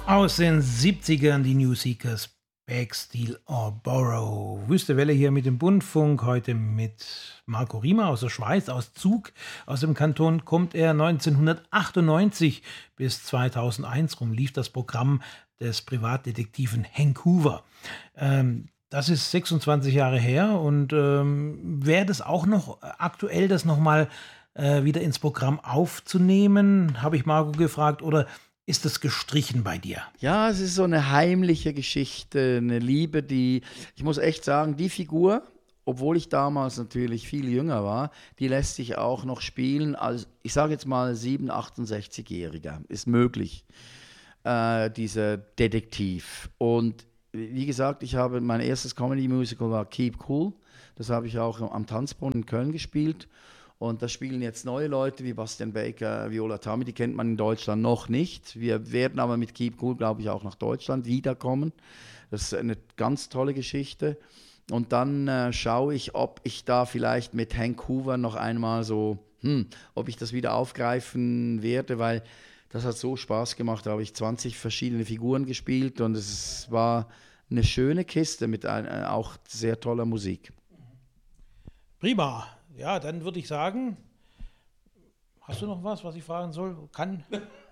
Aus den 70ern die New Seekers, Beg, Steal or Borrow. Wüste Welle hier mit dem Bundfunk, heute mit Marco Riemer aus der Schweiz, aus Zug. Aus dem Kanton kommt er. 1998 bis 2001 rum lief das Programm des Privatdetektiven Hank Hoover. Das ist 26 Jahre her und wäre das auch noch aktuell, das nochmal wieder ins Programm aufzunehmen, habe ich Marco gefragt, oder ist das gestrichen bei dir? Ja, es ist so eine heimliche Geschichte, eine Liebe, ich muss echt sagen, die Figur, obwohl ich damals natürlich viel jünger war, die lässt sich auch noch spielen als, ich sage jetzt mal 68-Jähriger, ist möglich, dieser Detektiv. Und wie gesagt, mein erstes Comedy-Musical war Keep Cool, das habe ich auch am Tanzbrunnen in Köln gespielt. Und da spielen jetzt neue Leute wie Bastian Baker, Viola Tammy, die kennt man in Deutschland noch nicht. Wir werden aber mit Keep Cool, glaube ich, auch nach Deutschland wiederkommen. Das ist eine ganz tolle Geschichte. Und dann schaue ich, ob ich da vielleicht mit Hank Hoover noch einmal ob ich das wieder aufgreifen werde, weil das hat so Spaß gemacht. Da habe ich 20 verschiedene Figuren gespielt und es war eine schöne Kiste mit auch sehr toller Musik. Prima. Ja, dann würde ich sagen, hast du noch was ich fragen soll? Kann?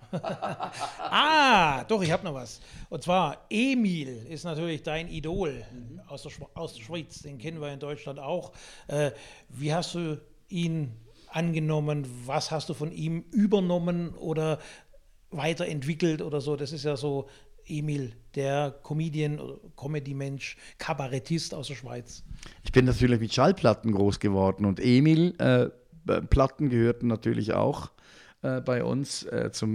Doch, ich habe noch was. Und zwar, Emil ist natürlich dein Idol aus der Schweiz. Den kennen wir in Deutschland auch. Wie hast du ihn angenommen? Was hast du von ihm übernommen oder weiterentwickelt oder so? Das ist ja so Emil, der Comedian, Comedy-Mensch, Kabarettist aus der Schweiz. Ich bin natürlich mit Schallplatten groß geworden und Emil, Platten gehörten natürlich auch bei uns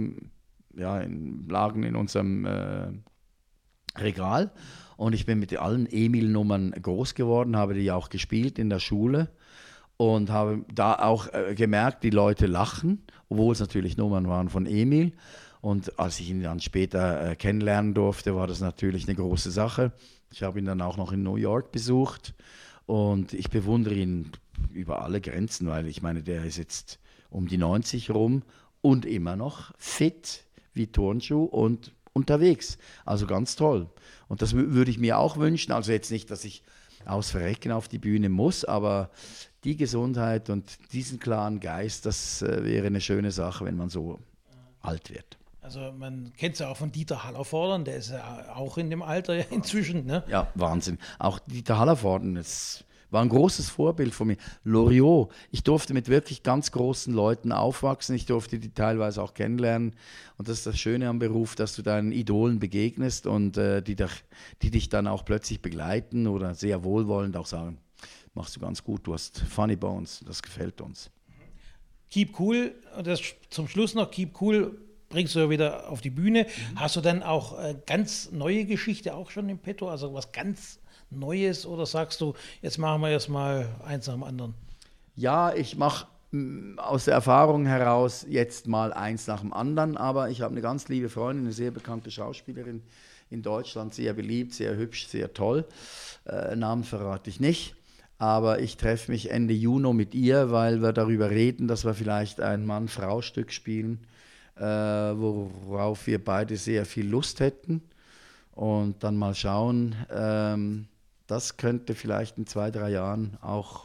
lagen in unserem Regal. Und ich bin mit allen Emil-Nummern groß geworden, habe die auch gespielt in der Schule und habe da auch gemerkt, die Leute lachen, obwohl es natürlich Nummern waren von Emil. Und als ich ihn dann später kennenlernen durfte, war das natürlich eine große Sache. Ich habe ihn dann auch noch in New York besucht und ich bewundere ihn über alle Grenzen, weil ich meine, der ist jetzt um die 90 rum und immer noch fit wie Turnschuh und unterwegs. Also ganz toll. Und das würde ich mir auch wünschen. Also jetzt nicht, dass ich aus Verrecken auf die Bühne muss, aber die Gesundheit und diesen klaren Geist, das wäre eine schöne Sache, wenn man so alt wird. Also man kennt es ja auch von Dieter Hallervorden, der ist ja auch in dem Alter inzwischen, ne? Ja, Wahnsinn. Auch Dieter Hallervorden, das war ein großes Vorbild von mir. Loriot, ich durfte mit wirklich ganz großen Leuten aufwachsen, ich durfte die teilweise auch kennenlernen. Und das ist das Schöne am Beruf, dass du deinen Idolen begegnest und die dich dann auch plötzlich begleiten oder sehr wohlwollend auch sagen, machst du ganz gut, du hast Funny Bones, das gefällt uns. Keep Cool, und das zum Schluss noch, Keep Cool bringst du ja wieder auf die Bühne. Hast du dann auch ganz neue Geschichte auch schon im Petto, also was ganz Neues, oder sagst du, jetzt machen wir erstmal eins nach dem anderen? Ja, ich mache aus der Erfahrung heraus jetzt mal eins nach dem anderen, aber ich habe eine ganz liebe Freundin, eine sehr bekannte Schauspielerin in Deutschland, sehr beliebt, sehr hübsch, sehr toll. Namen verrate ich nicht. Aber ich treffe mich Ende Juni mit ihr, weil wir darüber reden, dass wir vielleicht ein Mann-Frau-Stück spielen, worauf wir beide sehr viel Lust hätten. Und dann mal schauen, das könnte vielleicht in 2-3 Jahren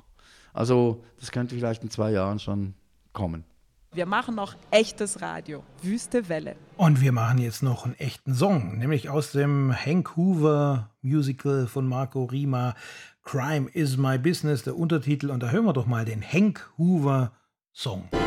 schon kommen. Wir machen noch echtes Radio, Wüste Welle. Und wir machen jetzt noch einen echten Song, nämlich aus dem Hank Hoover Musical von Marco Riemer, Crime is my business, der Untertitel. Und da hören wir doch mal den Hank Hoover Song.